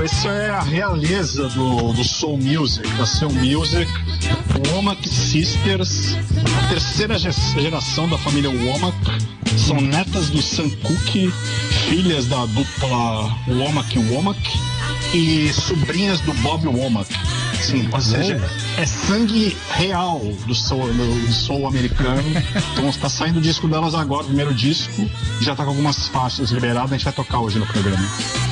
Teco, isso é a realeza do Soul Music, da Soul Music. Womack Sisters, a terceira geração da família Womack, são netas do Sam Cooke, filhas da dupla Womack e Womack e sobrinhas do Bob Womack. Sim, ou seja, é sangue real do soul americano. Então está saindo o disco delas agora, o primeiro disco, e já está com algumas faixas liberadas, a gente vai tocar hoje no programa.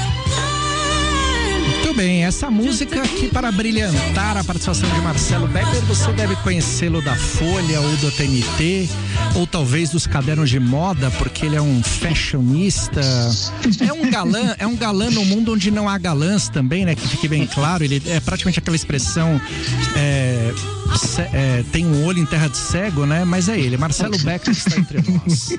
Muito bem, essa música aqui para brilhantar a participação de Marcelo Beckler, você deve conhecê-lo da Folha ou do TNT, ou talvez dos cadernos de moda, porque ele é um fashionista, é um galã no mundo onde não há galãs também, né, que fique bem claro, ele é praticamente aquela expressão, tem um olho em terra de cego, né, mas é ele, Marcelo Beckler está entre nós.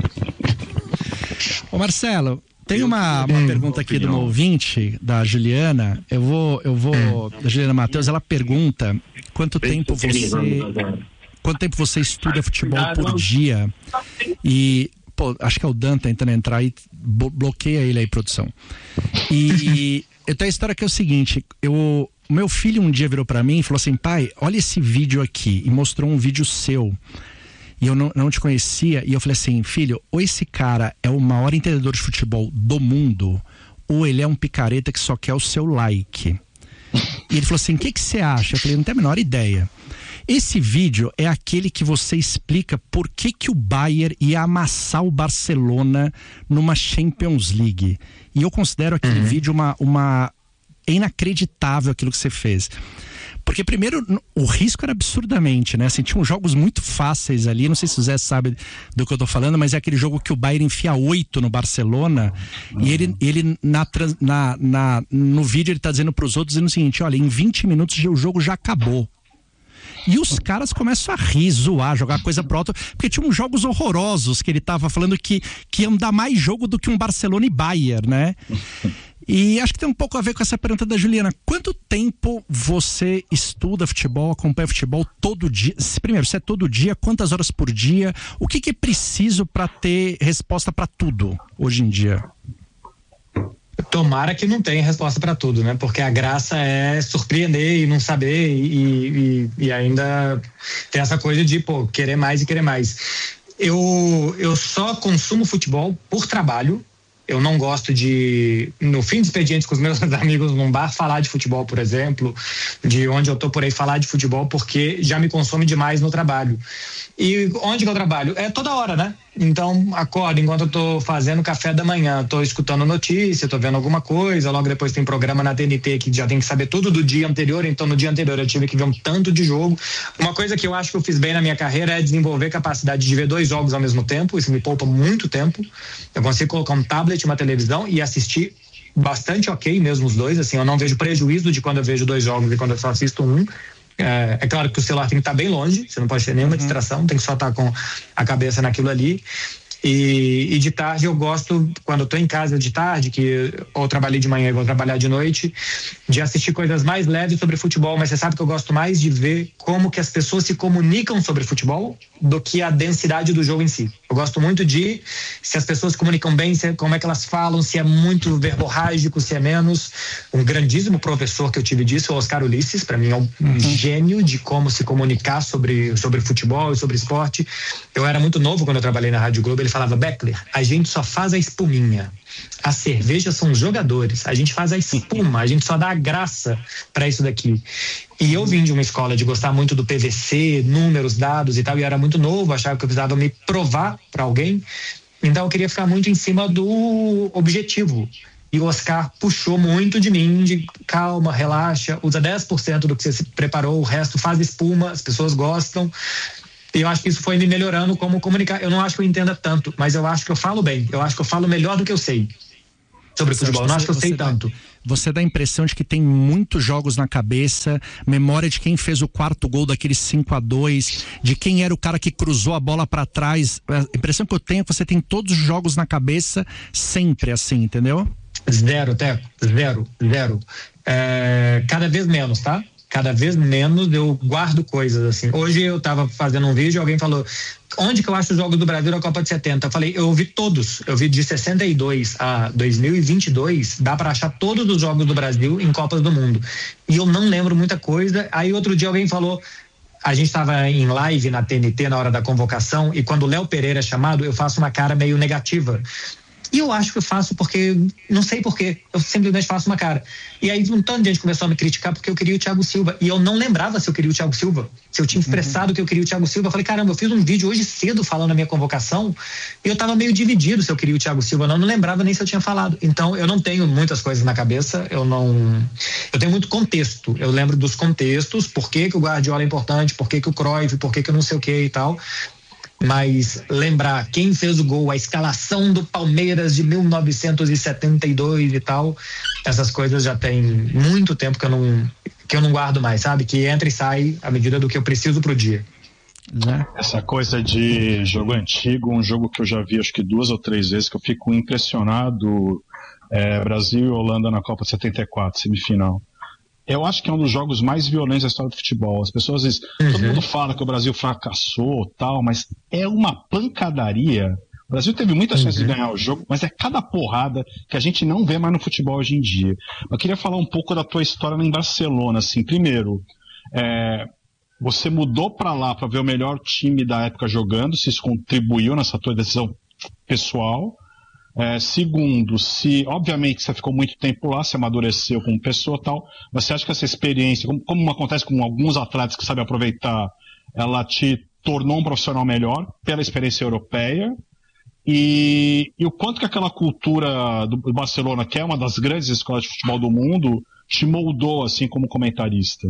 Ô Marcelo, tem uma pergunta aqui de uma ouvinte, da Juliana. Eu vou da Juliana Matheus, ela pergunta quanto tempo você estuda futebol por dia? E, acho que é o Dan tentando entrar aí, bloqueia ele aí, produção. E eu tenho a história que é o seguinte, o meu filho um dia virou pra mim e falou assim, pai, olha esse vídeo aqui, e mostrou um vídeo seu. E eu não te conhecia, e eu falei assim, filho, ou esse cara é o maior entendedor de futebol do mundo, ou ele é um picareta que só quer o seu like. E ele falou assim, o que você acha? Eu falei, não tenho a menor ideia. Esse vídeo é aquele que você explica por que o Bayern ia amassar o Barcelona numa Champions League. E eu considero aquele vídeo é inacreditável aquilo que você fez. Porque primeiro, o risco era absurdamente, né? Assim, tinham jogos muito fáceis ali, não sei se o Zé sabe do que eu tô falando, mas é aquele jogo que o Bayern enfia 8 no Barcelona, e ele no vídeo ele tá dizendo pros outros, dizendo o seguinte, olha, em 20 minutos o jogo já acabou. E os caras começam a rir, zoar, jogar coisa pro alto, porque tinha uns jogos horrorosos que ele tava falando que iam dar mais jogo do que um Barcelona e Bayern, né? E acho que tem um pouco a ver com essa pergunta da Juliana. Quanto tempo você estuda futebol, acompanha futebol todo dia? Primeiro, se é todo dia, quantas horas por dia? O que é preciso para ter resposta para tudo hoje em dia? Tomara que não tenha resposta para tudo, né? Porque a graça é surpreender e não saber e ainda tem essa coisa de, querer mais e querer mais. Eu só consumo futebol por trabalho. Eu não gosto de, no fim de expediente com os meus amigos num bar, falar de futebol, por exemplo, de onde eu tô por aí falar de futebol, porque já me consome demais no trabalho. E onde que eu trabalho? É toda hora, né? Então, acordo enquanto eu tô fazendo café da manhã, tô escutando notícia, tô vendo alguma coisa, logo depois tem programa na TNT que já tem que saber tudo do dia anterior, então no dia anterior eu tive que ver um tanto de jogo. Uma coisa que eu acho que eu fiz bem na minha carreira é desenvolver capacidade de ver 2 jogos ao mesmo tempo, isso me poupa muito tempo. Eu consigo colocar um tablet, uma televisão e assistir bastante ok mesmo os dois, assim, eu não vejo prejuízo de quando eu vejo 2 jogos e quando eu só assisto um. É claro que o celular tem que estar bem longe, você não pode ter nenhuma distração, tem que só estar com a cabeça naquilo ali. E de tarde eu gosto, quando eu tô em casa de tarde, que ou trabalhei de manhã e vou trabalhar de noite, de assistir coisas mais leves sobre futebol, mas você sabe que eu gosto mais de ver como que as pessoas se comunicam sobre futebol do que a densidade do jogo em si. Eu gosto muito de se as pessoas se comunicam bem, como é que elas falam, se é muito verborrágico, se é menos. Um grandíssimo professor que eu tive disso, o Oscar Ulisses, para mim é um gênio de como se comunicar sobre futebol e sobre esporte. Eu era muito novo quando eu trabalhei na Rádio Globo, ele falava, Beckler, a gente só faz a espuminha. A cerveja são os jogadores, a gente faz a espuma, a gente só dá a graça para isso daqui. E eu vim de uma escola de gostar muito do PVC, números, dados e tal, e eu era muito novo, achava que eu precisava me provar para alguém, então eu queria ficar muito em cima do objetivo. E o Oscar puxou muito de mim, de calma, relaxa, usa 10% do que você se preparou, o resto faz espuma, as pessoas gostam. E eu acho que isso foi me melhorando como comunicar. Eu não acho que eu entenda tanto, mas eu acho que eu falo bem. Eu acho que eu falo melhor do que eu sei sobre futebol. Eu não acho que eu sei tanto. Você dá a impressão de que tem muitos jogos na cabeça, memória de quem fez o 4º gol daquele 5-2, de quem era o cara que cruzou a bola pra trás. A impressão que eu tenho é que você tem todos os jogos na cabeça sempre assim, entendeu? Zero, Teco. Zero. Cada vez menos, tá? Cada vez menos eu guardo coisas, assim. Hoje eu tava fazendo um vídeo e alguém falou: onde que eu acho os jogos do Brasil da Copa de 70? Eu falei: eu vi todos. Eu vi de 62 a 2022, dá para achar todos os jogos do Brasil em Copas do Mundo. E eu não lembro muita coisa. Aí outro dia alguém falou... A gente estava em live na TNT na hora da convocação e quando o Léo Pereira é chamado, eu faço uma cara meio negativa. E eu acho que eu faço porque, não sei porquê, eu simplesmente faço uma cara. E aí um tanto de gente começou a me criticar porque eu queria o Thiago Silva. E eu não lembrava se eu queria o Thiago Silva. Se eu tinha expressado que eu queria o Thiago Silva. Eu falei: caramba, eu fiz um vídeo hoje cedo falando na minha convocação e eu tava meio dividido se eu queria o Thiago Silva. Não lembrava nem se eu tinha falado. Então eu não tenho muitas coisas na cabeça, eu tenho muito contexto. Eu lembro dos contextos, por que o Guardiola é importante, por que o Cruyff, por que eu não sei o que e tal. Mas lembrar quem fez o gol, a escalação do Palmeiras de 1972 e tal, essas coisas já tem muito tempo que eu não guardo mais, sabe? Que entra e sai à medida do que eu preciso pro dia. Essa coisa de jogo antigo, um jogo que eu já vi acho que 2 ou 3 vezes, que eu fico impressionado, Brasil e Holanda na Copa 74, semifinal. Eu acho que é um dos jogos mais violentos da história do futebol. As pessoas dizem, todo mundo fala que o Brasil fracassou tal, mas é uma pancadaria. O Brasil teve muitas chances de ganhar o jogo, mas é cada porrada que a gente não vê mais no futebol hoje em dia. Eu queria falar um pouco da tua história em Barcelona. Assim, primeiro, você mudou para lá para ver o melhor time da época jogando, se isso contribuiu nessa tua decisão pessoal. Segundo, obviamente você ficou muito tempo lá, se amadureceu como pessoa e tal, mas você acha que essa experiência, como acontece com alguns atletas que sabem aproveitar, ela te tornou um profissional melhor pela experiência europeia? E o quanto que aquela cultura do Barcelona, que é uma das grandes escolas de futebol do mundo, te moldou assim como comentarista?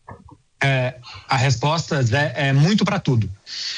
A resposta é muito para tudo.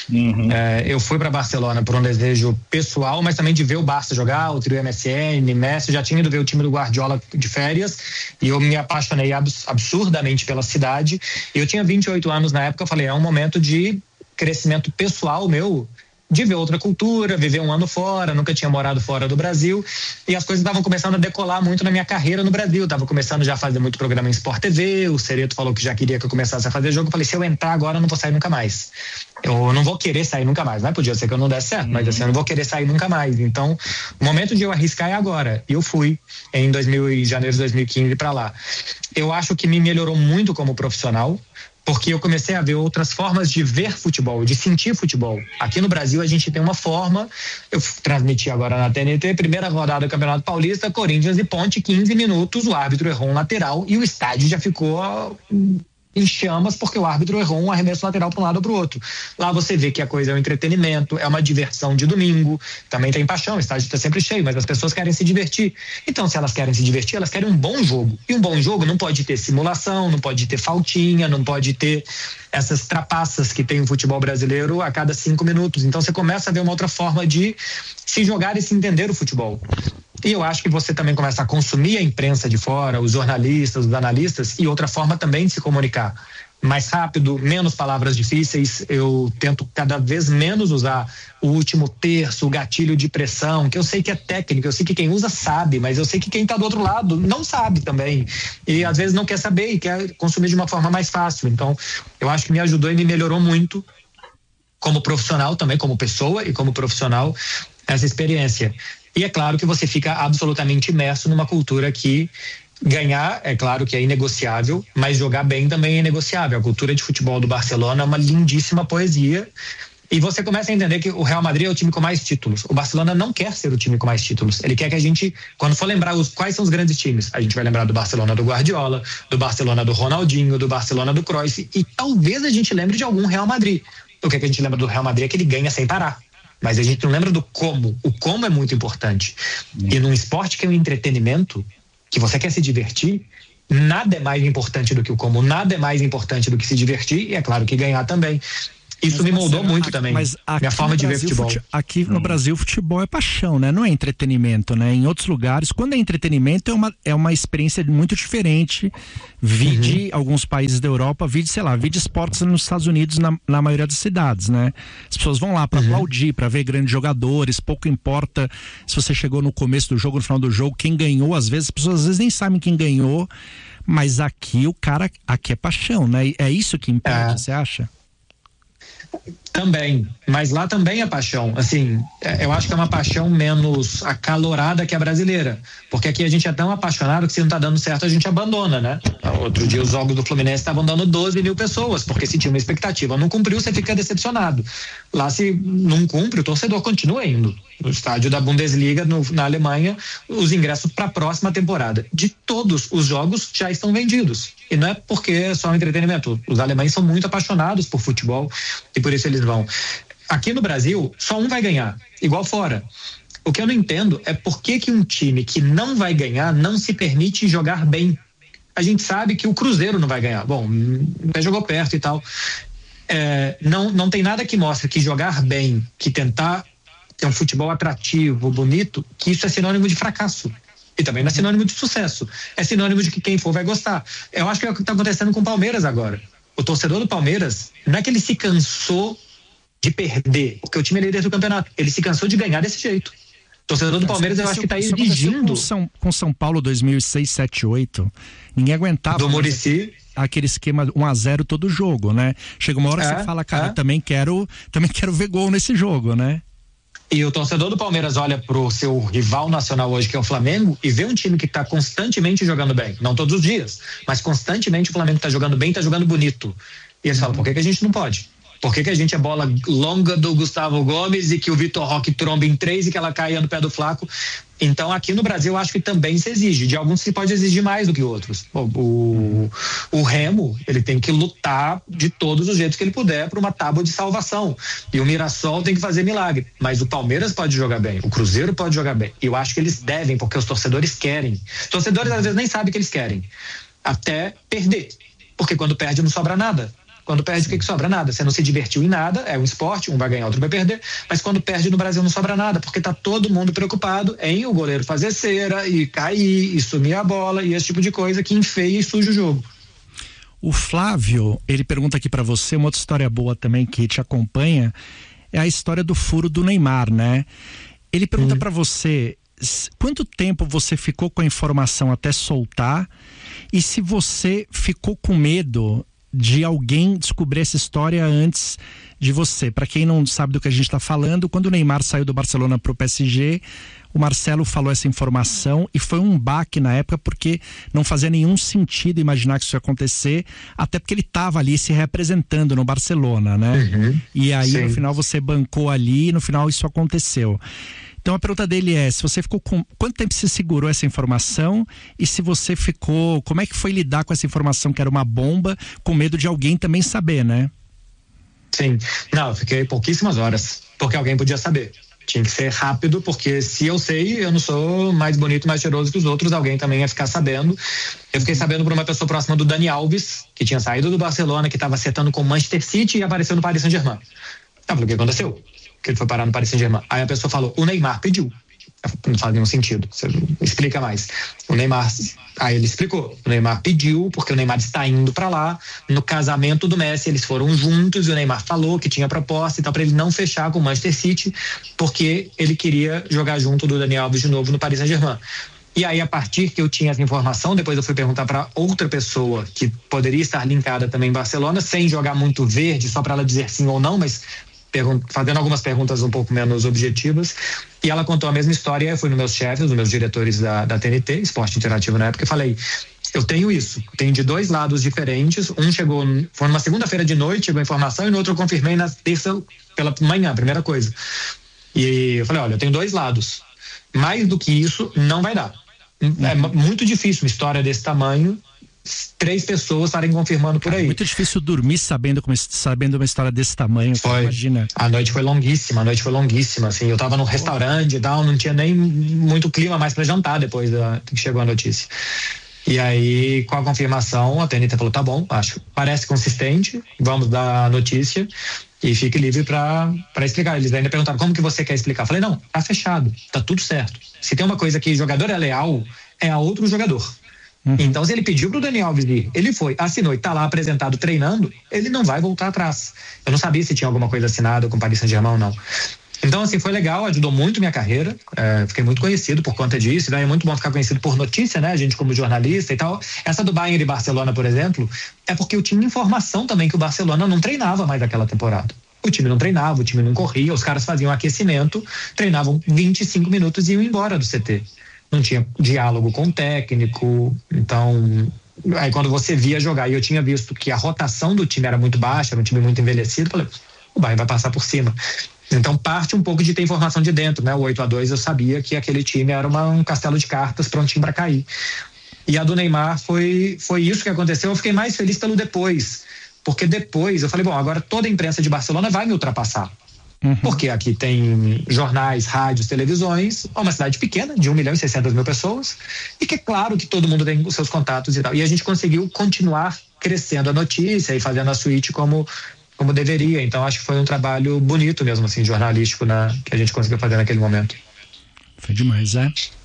Eu fui para Barcelona por um desejo pessoal, mas também de ver o Barça jogar, o trio MSN, Messi. Eu já tinha ido ver o time do Guardiola de férias e eu me apaixonei absurdamente pela cidade. Eu tinha 28 anos na época, eu falei, é um momento de crescimento pessoal meu, de ver outra cultura, viver um ano fora, nunca tinha morado fora do Brasil e as coisas estavam começando a decolar muito na minha carreira no Brasil, estava começando já a fazer muito programa em Sport TV, o Cereto falou que já queria que eu começasse a fazer jogo, eu falei, se eu entrar agora eu não vou sair nunca mais, eu não vou querer sair nunca mais, mas podia ser que eu não desse certo, mas assim, eu não vou querer sair nunca mais, então o momento de eu arriscar é agora, e eu fui em janeiro de 2015 para lá. Eu acho que me melhorou muito como profissional, porque eu comecei a ver outras formas de ver futebol, de sentir futebol. Aqui no Brasil a gente tem uma forma, eu transmiti agora na TNT, primeira rodada do Campeonato Paulista, Corinthians e Ponte, 15 minutos, o árbitro errou um lateral e o estádio já ficou em chamas porque o árbitro errou um arremesso lateral para um lado ou para o outro. Lá você vê que a coisa é um entretenimento, é uma diversão de domingo, também tem paixão, o estádio está sempre cheio, mas as pessoas querem se divertir. Então, se elas querem se divertir, elas querem um bom jogo. E um bom jogo não pode ter simulação, não pode ter faltinha, não pode ter essas trapaças que tem o futebol brasileiro a cada 5 minutos. Então, você começa a ver uma outra forma de se jogar e se entender o futebol. E eu acho que você também começa a consumir a imprensa de fora, os jornalistas, os analistas, e outra forma também de se comunicar. Mais rápido, menos palavras difíceis, eu tento cada vez menos usar o último terço, o gatilho de pressão, que eu sei que é técnico, eu sei que quem usa sabe, mas eu sei que quem está do outro lado não sabe também. E às vezes não quer saber e quer consumir de uma forma mais fácil. Então, eu acho que me ajudou e me melhorou muito como profissional também, como pessoa e como profissional, essa experiência. E é claro que você fica absolutamente imerso numa cultura que ganhar, é claro que é inegociável, mas jogar bem também é inegociável. A cultura de futebol do Barcelona é uma lindíssima poesia e você começa a entender que o Real Madrid é o time com mais títulos. O Barcelona não quer ser o time com mais títulos. Ele quer que a gente, quando for lembrar quais são os grandes times, a gente vai lembrar do Barcelona do Guardiola, do Barcelona do Ronaldinho, do Barcelona do Cruyff e talvez a gente lembre de algum Real Madrid. O que a gente lembra do Real Madrid é que ele ganha sem parar. Mas a gente não lembra do como. O como é muito importante. E num esporte que é um entretenimento, que você quer se divertir, nada é mais importante do que o como, nada é mais importante do que se divertir, e é claro que ganhar também. Isso me moldou muito também, mas minha forma de ver futebol. Aqui no Brasil, futebol é paixão, né? Não é entretenimento, né? Em outros lugares, quando é entretenimento, é uma experiência muito diferente. Vide alguns países da Europa, vide esportes nos Estados Unidos, na maioria das cidades, né? As pessoas vão lá para aplaudir, para ver grandes jogadores, pouco importa se você chegou no começo do jogo, no final do jogo, quem ganhou, às vezes, as pessoas às vezes nem sabem quem ganhou, Mas aqui aqui é paixão, né? É isso que impede, você acha? Também, mas lá também é paixão. Assim, eu acho que é uma paixão menos acalorada que a brasileira, porque aqui a gente é tão apaixonado que se não tá dando certo a gente abandona, né? Outro dia os jogos do Fluminense estavam dando 12 mil pessoas, porque se tinha uma expectativa, não cumpriu, você fica decepcionado. Lá se não cumpre, o torcedor continua indo. No estádio da Bundesliga, na Alemanha, os ingressos para a próxima temporada de todos os jogos já estão vendidos. E não é porque é só um entretenimento. Os alemães são muito apaixonados por futebol e por isso eles vão. Aqui no Brasil, só um vai ganhar, igual fora. O que eu não entendo é por que um time que não vai ganhar não se permite jogar bem. A gente sabe que o Cruzeiro não vai ganhar. Bom, até jogou perto e tal. Não tem nada que mostre que jogar bem, que tentar ter um futebol atrativo, bonito, que isso é sinônimo de fracasso. E também não é sinônimo de sucesso. É sinônimo de que quem for vai gostar. Eu acho que é o que está acontecendo com o Palmeiras agora. O torcedor do Palmeiras, não é que ele se cansou de perder, porque o time é líder do campeonato. Ele se cansou de ganhar desse jeito. O torcedor do Palmeiras, eu acho que está exigindo. Com São Paulo 2006, 7, 8, ninguém aguentava. Do Muricy. Aquele esquema 1-0 todo jogo, né? Chega uma hora que você fala, cara, também quero ver gol nesse jogo, né? E o torcedor do Palmeiras olha pro seu rival nacional hoje, que é o Flamengo, e vê um time que está constantemente jogando bem. Não todos os dias, mas constantemente o Flamengo está jogando bem, está jogando bonito. E eles falam, por que a gente não pode? Por que a gente é bola longa do Gustavo Gomes e que o Vitor Roque tromba em 3 e que ela caia no pé do Flaco? Então, aqui no Brasil, eu acho que também se exige. De alguns se pode exigir mais do que outros. O Remo, ele tem que lutar de todos os jeitos que ele puder para uma tábua de salvação. E o Mirassol tem que fazer milagre. Mas o Palmeiras pode jogar bem, o Cruzeiro pode jogar bem. E eu acho que eles devem, porque os torcedores querem. Os torcedores, às vezes, nem sabem o que eles querem. Até perder. Porque quando perde, não sobra nada. Quando perde, o que sobra? Nada. Você não se divertiu em nada, é um esporte, um vai ganhar, outro vai perder, mas quando perde no Brasil não sobra nada, porque tá todo mundo preocupado em o goleiro fazer cera e cair, e sumir a bola e esse tipo de coisa que enfeia e suja o jogo. O Flávio, ele pergunta aqui pra você, uma outra história boa também que te acompanha, é a história do furo do Neymar, né? Ele pergunta pra você, quanto tempo você ficou com a informação até soltar e se você ficou com medo de alguém descobrir essa história antes de você. Para quem não sabe do que a gente está falando, quando o Neymar saiu do Barcelona para o PSG, o Marcelo falou essa informação e foi um baque na época porque não fazia nenhum sentido imaginar que isso ia acontecer, até porque ele estava ali se representando no Barcelona, né? E aí no final você bancou ali e no final isso aconteceu. Então a pergunta dele é, se você ficou com... Quanto tempo você segurou essa informação e se você ficou... Como é que foi lidar com essa informação que era uma bomba, com medo de alguém também saber, né? Sim. Não, eu fiquei pouquíssimas horas, porque alguém podia saber. Tinha que ser rápido, porque se eu sei, eu não sou mais bonito, mais cheiroso que os outros, alguém também ia ficar sabendo. Eu fiquei sabendo por uma pessoa próxima do Dani Alves, que tinha saído do Barcelona, que estava acertando com o Manchester City e apareceu no Paris Saint-Germain. Eu falei, o que aconteceu? Que ele foi parar no Paris Saint-Germain. Aí a pessoa falou, o Neymar pediu. Não faz nenhum sentido, você explica mais. O Neymar, aí ele explicou, o Neymar pediu, porque o Neymar está indo para lá, no casamento do Messi, eles foram juntos, e o Neymar falou que tinha proposta e tal, para ele não fechar com o Manchester City, porque ele queria jogar junto do Dani Alves de novo no Paris Saint-Germain. E aí, a partir que eu tinha essa informação, depois eu fui perguntar para outra pessoa que poderia estar linkada também em Barcelona, sem jogar muito verde, só para ela dizer sim ou não, mas fazendo algumas perguntas um pouco menos objetivas, e ela contou a mesma história. Eu fui nos meus chefes, os meus diretores da TNT, Esporte Interativo na época, e falei, eu tenho isso, tenho de dois lados diferentes, um chegou, foi numa segunda-feira de noite, chegou a informação, e no outro eu confirmei na terça pela manhã, primeira coisa. E eu falei, olha, eu tenho dois lados, mais do que isso não vai dar. É muito difícil uma história desse tamanho, 3 pessoas estarem confirmando por aí. Muito difícil dormir sabendo uma história desse tamanho. Foi. Imagina. A noite foi longuíssima, assim, eu tava no restaurante e tal, não tinha nem muito clima mais para jantar depois que chegou a notícia. E aí, com a confirmação, a TNT falou, tá bom, parece consistente, vamos dar a notícia e fique livre para explicar. Eles ainda perguntaram, como que você quer explicar? Eu falei, não, tá fechado, tá tudo certo. Se tem uma coisa que jogador é leal, é a outro jogador. Então, se ele pediu pro Dani Alves ir, ele foi, assinou e tá lá apresentado treinando, ele não vai voltar atrás. Eu não sabia se tinha alguma coisa assinada com o Paris Saint-Germain ou não. Então, assim, foi legal, ajudou muito minha carreira, fiquei muito conhecido por conta disso, daí é muito bom ficar conhecido por notícia, né, a gente como jornalista e tal. Essa do Bayern e Barcelona, por exemplo, é porque eu tinha informação também que o Barcelona não treinava mais aquela temporada. O time não treinava, o time não corria, os caras faziam aquecimento, treinavam 25 minutos e iam embora do CT. Não tinha diálogo com o técnico, então... Aí quando você via jogar, e eu tinha visto que a rotação do time era muito baixa, era um time muito envelhecido, falei, o Bayern vai passar por cima. Então parte um pouco de ter informação de dentro, né? O 8-2 eu sabia que aquele time era um castelo de cartas prontinho para cair. E a do Neymar foi isso que aconteceu. Eu fiquei mais feliz pelo depois, porque depois eu falei, bom, agora toda a imprensa de Barcelona vai me ultrapassar. Porque aqui tem jornais, rádios, televisões, é uma cidade pequena, de 1.600.000 pessoas, e que é claro que todo mundo tem os seus contatos e tal. E a gente conseguiu continuar crescendo a notícia e fazendo a suíte como deveria. Então acho que foi um trabalho bonito mesmo, assim, jornalístico, que a gente conseguiu fazer naquele momento. Foi demais,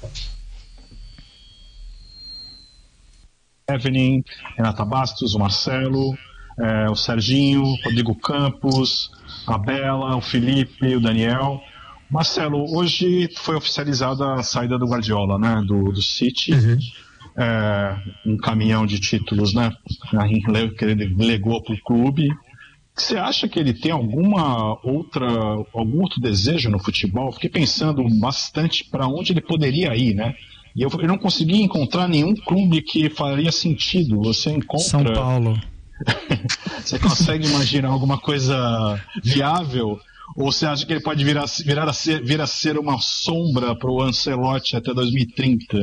Evelyn, Renata Bastos, o Marcelo, o Serginho, Rodrigo Campos, a Bela, o Felipe, o Daniel. Marcelo, hoje foi oficializada a saída do Guardiola, né, do City. Um caminhão de títulos, né, que ele legou para o clube. Você acha que ele tem algum outro desejo no futebol? Fiquei pensando bastante para onde ele poderia ir, né? E eu não consegui encontrar nenhum clube que faria sentido. Você encontra... São Paulo. Você consegue imaginar alguma coisa viável? Ou você acha que ele pode vir a ser uma sombra para o Ancelotti até 2030?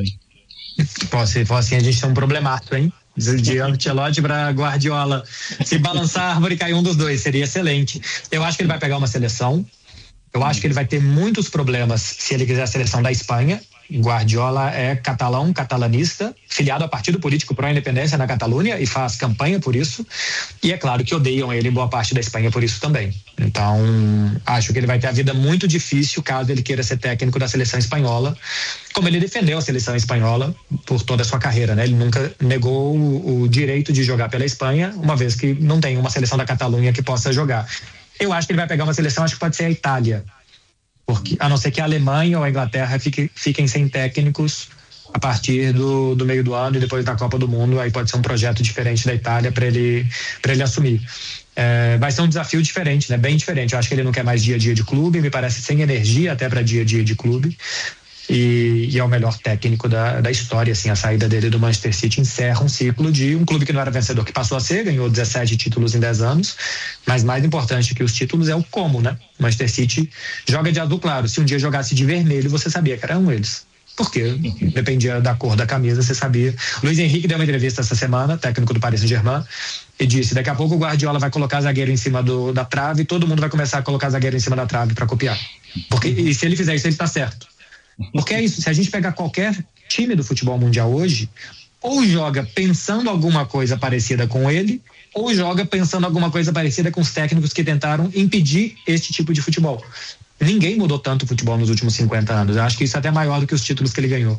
Se for assim, a gente tem um problemaço, hein? De Ancelotti para Guardiola. Se balançar a árvore e cair um dos dois, seria excelente. Eu acho que ele vai pegar uma seleção. Eu acho que ele vai ter muitos problemas se ele quiser a seleção da Espanha. Guardiola é catalanista, filiado a partido político pró-independência na Catalunha e faz campanha por isso. E é claro que odeiam ele em boa parte da Espanha por isso também. Então, acho que ele vai ter a vida muito difícil caso ele queira ser técnico da seleção espanhola, como ele defendeu a seleção espanhola por toda a sua carreira, né? Ele nunca negou o direito de jogar pela Espanha, uma vez que não tem uma seleção da Catalunha que possa jogar. Eu acho que ele vai pegar uma seleção, acho que pode ser a Itália. Porque, a não ser que a Alemanha ou a Inglaterra fiquem sem técnicos a partir do meio do ano e depois da Copa do Mundo, aí pode ser um projeto diferente da Itália para ele assumir. Vai ser um desafio diferente, né? Bem diferente. Eu acho que ele não quer mais dia a dia de clube, me parece sem energia até para dia a dia de clube. E é o melhor técnico da história, assim. A saída dele do Manchester City encerra um ciclo de um clube que não era vencedor, que passou a ser, ganhou 17 títulos em 10 anos, mas mais importante que os títulos é o como, né? O Manchester City joga de azul claro, se um dia jogasse de vermelho, você sabia que eram eles, porque dependia da cor da camisa, você sabia. Luiz Henrique deu uma entrevista essa semana, técnico do Paris Saint-Germain, e disse, daqui a pouco o Guardiola vai colocar zagueiro em cima da trave e todo mundo vai começar a colocar zagueiro em cima da trave para copiar, e se ele fizer isso, ele está certo. Porque é isso, se a gente pegar qualquer time do futebol mundial hoje, ou joga pensando alguma coisa parecida com ele, ou joga pensando alguma coisa parecida com os técnicos que tentaram impedir este tipo de futebol. Ninguém mudou tanto o futebol nos últimos 50 anos. Eu acho que isso é até maior do que os títulos que ele ganhou.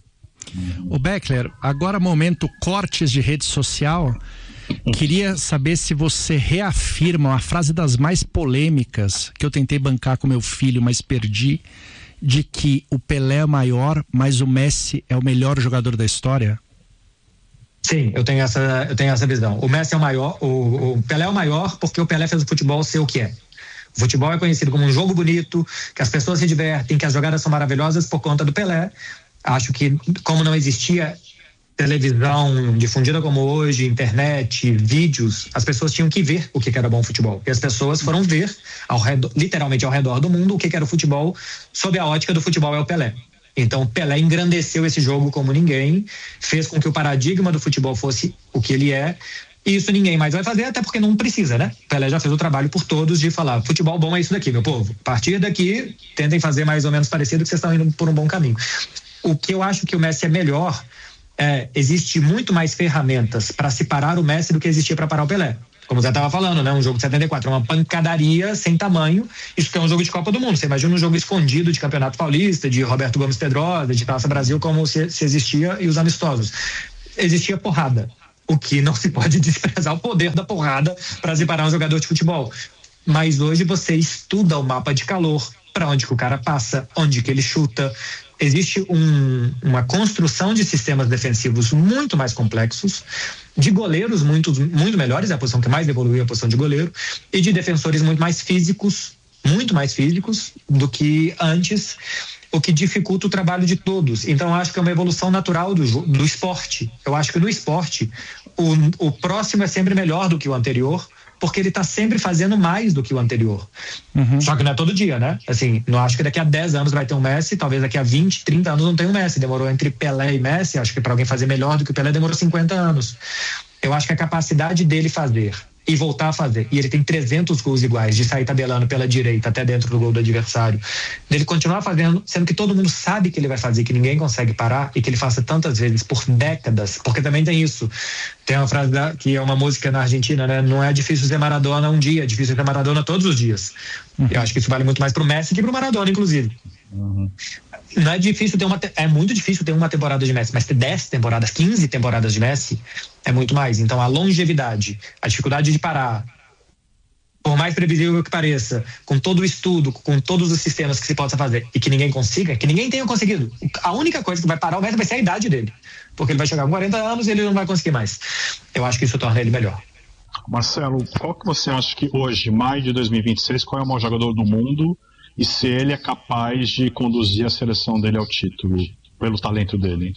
O Beckler, agora momento cortes de rede social. Queria saber se você reafirma uma frase das mais polêmicas que eu tentei bancar com meu filho, mas perdi, de que o Pelé é maior, mas o Messi é o melhor jogador da história? Sim, eu tenho essa visão. O Messi é o maior, o Pelé é o maior porque o Pelé fez o futebol ser o que é. O futebol é conhecido como um jogo bonito, que as pessoas se divertem, que as jogadas são maravilhosas por conta do Pelé. Acho que, como não existia televisão difundida como hoje, internet, vídeos, as pessoas tinham que ver o que era bom futebol. E as pessoas foram ver, literalmente ao redor do mundo, o que era o futebol, sob a ótica do futebol é o Pelé. Então, Pelé engrandeceu esse jogo como ninguém, fez com que o paradigma do futebol fosse o que ele é, e isso ninguém mais vai fazer, até porque não precisa, né? Pelé já fez o trabalho por todos de falar, futebol bom é isso daqui, meu povo. A partir daqui, tentem fazer mais ou menos parecido, que vocês estão indo por um bom caminho. O que eu acho que o Messi é melhor existe muito mais ferramentas para se parar o Messi do que existia para parar o Pelé. Como o Zé estava falando, né? Um jogo de 74, uma pancadaria sem tamanho. Isso que é um jogo de Copa do Mundo. Você imagina um jogo escondido de Campeonato Paulista, de Roberto Gomes Pedrosa, de Taça Brasil, como se existia, e os amistosos. Existia porrada. O que não se pode desprezar o poder da porrada para se parar um jogador de futebol. Mas hoje você estuda o mapa de calor, para onde que o cara passa, onde que ele chuta. Existe uma construção de sistemas defensivos muito mais complexos, de goleiros muito melhores, é a posição que mais evoluiu, a posição de goleiro, e de defensores muito mais físicos do que antes, o que dificulta o trabalho de todos. Então, acho que é uma evolução natural do esporte. Eu acho que no esporte, o próximo é sempre melhor do que o anterior, porque ele está sempre fazendo mais do que o anterior. Só que não é todo dia, né? Assim, não acho que daqui a 10 anos vai ter um Messi, talvez daqui a 20, 30 anos não tenha um Messi. Demorou entre Pelé e Messi, acho que para alguém fazer melhor do que o Pelé demorou 50 anos. Eu acho que a capacidade dele fazer e voltar a fazer, e ele tem 300 gols iguais, de sair tabelando pela direita até dentro do gol do adversário, dele continuar fazendo, sendo que todo mundo sabe que ele vai fazer, que ninguém consegue parar, e que ele faça tantas vezes por décadas, porque também tem isso. Tem uma frase que é uma música na Argentina, né? Não é difícil ser Maradona um dia, é difícil ser Maradona todos os dias. Eu acho que isso vale muito mais pro Messi que pro Maradona, inclusive. Não é difícil é muito difícil ter uma temporada de Messi, mas ter 10 temporadas, 15 temporadas de Messi é muito mais. Então a longevidade, a dificuldade de parar, por mais previsível que pareça, com todo o estudo, com todos os sistemas que se possa fazer e que ninguém consiga, que ninguém tenha conseguido. A única coisa que vai parar o Messi vai ser a idade dele, porque ele vai chegar com 40 anos e ele não vai conseguir mais. Eu acho que isso torna ele melhor. Marcelo, qual que você acha que hoje, maio de 2026, qual é o maior jogador do mundo e se ele é capaz de conduzir a seleção dele ao título, pelo talento dele?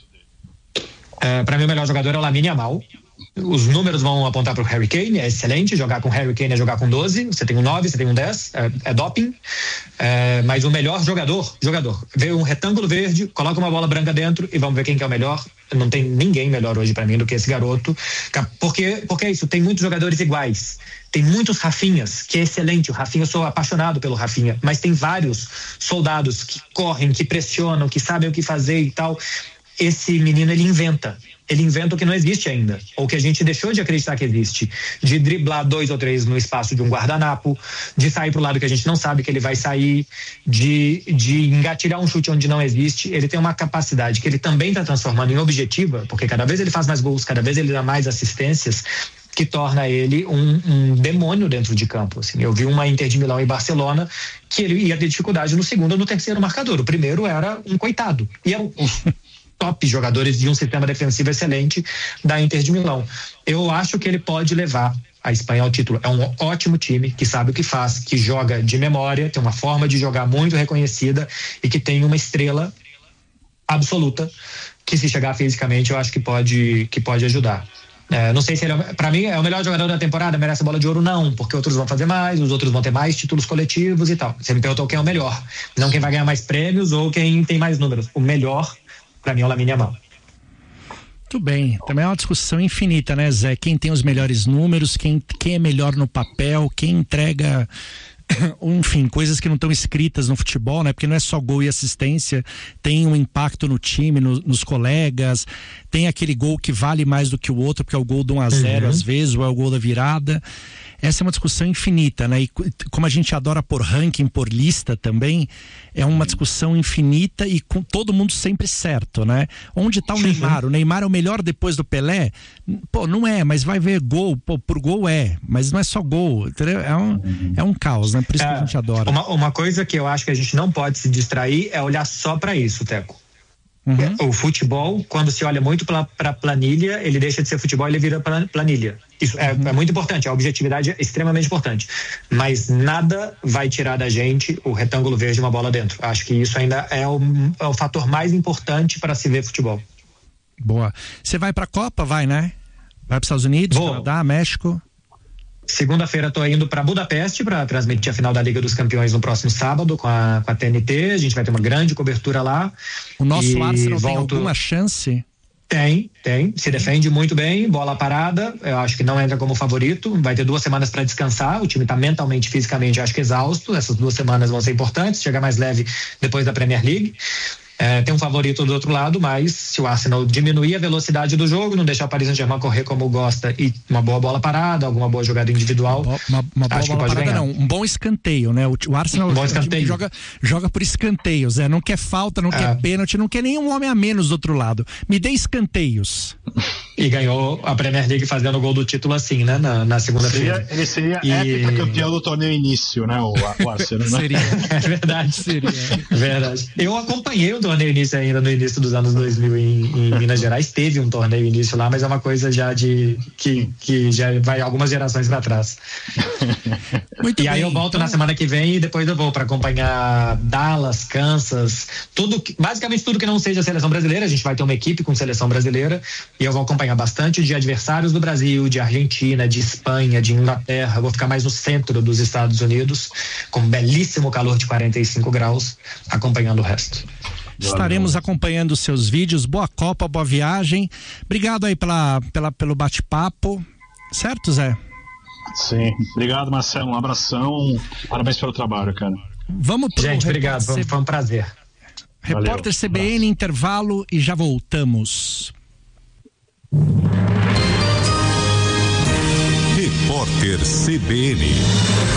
Para mim o melhor jogador é o Lamine Yamal. Os números vão apontar para o Harry Kane, é excelente, jogar com Harry Kane é jogar com 12, você tem um 9, você tem um 10, é doping, mas o melhor jogador, vê um retângulo verde, coloca uma bola branca dentro e vamos ver quem que é o melhor. Não tem ninguém melhor hoje para mim do que esse garoto, porque é isso, tem muitos jogadores iguais, tem muitos Rafinhas, que é excelente, o Rafinha, eu sou apaixonado pelo Rafinha, mas tem vários soldados que correm, que pressionam, que sabem o que fazer e tal. Esse menino, ele inventa o que não existe ainda, ou que a gente deixou de acreditar que existe, de driblar 2 ou 3 no espaço de um guardanapo, de sair pro lado que a gente não sabe que ele vai sair, de engatilhar um chute onde não existe. Ele tem uma capacidade que ele também está transformando em objetiva, porque cada vez ele faz mais gols, cada vez ele dá mais assistências, que torna ele um demônio dentro de campo. Assim, eu vi uma Inter de Milão e Barcelona que ele ia ter dificuldade no segundo ou no terceiro marcador. O primeiro era um coitado, e era os top jogadores de um sistema defensivo excelente da Inter de Milão. Eu acho que ele pode levar a Espanha ao título. É um ótimo time, que sabe o que faz, que joga de memória, tem uma forma de jogar muito reconhecida e que tem uma estrela absoluta que, se chegar fisicamente, eu acho que pode ajudar. Não sei se ele, para mim, é o melhor jogador da temporada, merece a bola de ouro, não, porque outros vão fazer mais, os outros vão ter mais títulos coletivos e tal. Você me perguntou quem é o melhor, não quem vai ganhar mais prêmios ou quem tem mais números. O melhor, para mim, é o Lamine Yamal. Muito bem, também é uma discussão infinita, né, Zé? Quem tem os melhores números, quem é melhor no papel, quem entrega, enfim, coisas que não estão escritas no futebol, né? Porque não é só gol e assistência, tem um impacto no time, nos colegas, tem aquele gol que vale mais do que o outro, porque é o gol de 1-0 às vezes, ou é o gol da virada. Essa é uma discussão infinita, né? E como a gente adora por ranking, por lista também, é uma discussão infinita e com todo mundo sempre certo, né? Onde está o Neymar? O Neymar é o melhor depois do Pelé? Pô, não é, mas vai ver gol, pô, por gol mas não é só gol, entendeu? É um caos, né? Por isso que a gente adora. Uma coisa que eu acho que a gente não pode se distrair é olhar só para isso, Teco. O futebol, quando se olha muito para planilha, ele deixa de ser futebol e ele vira planilha. Isso é muito importante, a objetividade é extremamente importante, mas nada vai tirar da gente o retângulo verde e uma bola dentro. Acho que isso ainda é o fator mais importante para se ver futebol. Boa. Você vai para a Copa? Vai, né? Vai para os Estados Unidos, Canadá, México? Segunda-feira estou indo para Budapeste para transmitir a final da Liga dos Campeões no próximo sábado com a TNT. A gente vai ter uma grande cobertura lá. O nosso Arsenal tem alguma chance? Tem. Se defende muito bem, bola parada. Eu acho que não entra como favorito. Vai ter 2 semanas para descansar. O time está mentalmente, fisicamente, acho que exausto. Essas 2 semanas vão ser importantes. Chegar mais leve depois da Premier League. Tem um favorito do outro lado, mas se o Arsenal diminuir a velocidade do jogo, não deixar o Paris Saint-Germain correr como gosta e uma boa bola parada, alguma boa jogada individual, uma boa acho que bola pode parada ganhar. Não, um bom escanteio, né? O Arsenal joga por escanteios, não quer falta, não quer pênalti, não quer nenhum homem a menos do outro lado. Me dê escanteios. E ganhou a Premier League fazendo o gol do título assim, né? Na segunda-feira. Ele seria campeão do torneio início, né? O Arsenal, né? Seria. É verdade. Seria. É verdade. Eu acompanhei o torneio início ainda no início dos anos 2000 em Minas Gerais. Teve um torneio início lá, mas é uma coisa já que já vai algumas gerações para trás. Muito e aí bem, eu volto na semana que vem e depois eu vou para acompanhar Dallas, Kansas, basicamente tudo que não seja a seleção brasileira. A gente vai ter uma equipe com seleção brasileira e eu vou acompanhar bastante de adversários do Brasil, de Argentina, de Espanha, de Inglaterra. Eu vou ficar mais no centro dos Estados Unidos, com um belíssimo calor de 45 graus, acompanhando o resto. Estaremos acompanhando os seus vídeos. Boa Copa, boa viagem. Obrigado aí pelo bate-papo. Certo, Zé? Sim. Obrigado, Marcelo. Um abração. Parabéns pelo trabalho, cara. Vamos pro Gente, obrigado. Foi um prazer. Repórter CBN, intervalo e já voltamos. Repórter CBN.